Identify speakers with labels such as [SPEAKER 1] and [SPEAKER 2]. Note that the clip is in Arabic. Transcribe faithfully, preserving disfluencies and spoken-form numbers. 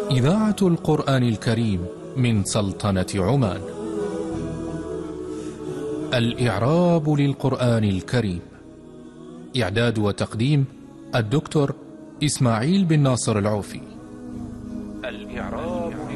[SPEAKER 1] إذاعة القرآن الكريم من سلطنة عمان. الإعراب للقرآن الكريم. إعداد وتقديم الدكتور إسماعيل بن ناصر العوفي. الإعراب